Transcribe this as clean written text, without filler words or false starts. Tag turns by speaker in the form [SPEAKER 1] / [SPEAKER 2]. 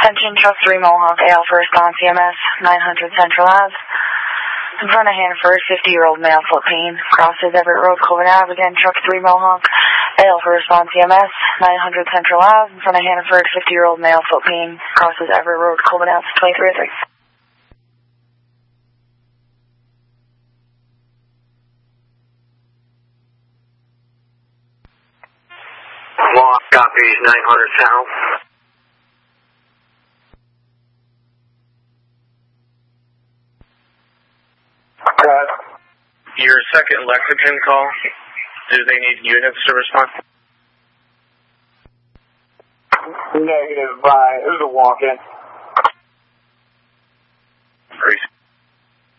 [SPEAKER 1] Attention, Truck 3 Mohawk, AL for response, EMS, 900 Central Ave. In front of Hannaford, 50-year-old male, foot pain. Crosses Everett Road, Colvin Ave. Again, Truck 3 Mohawk, AL for response, EMS, 900 Central Ave. In front of Hannaford, 50-year-old male, foot pain. Crosses Everett Road, Colvin Ave, 2303.
[SPEAKER 2] Mohawk copies 900 Central.
[SPEAKER 3] Your second Lexington call, do they need units to respond?
[SPEAKER 4] Negative, bye. It was a walk-in.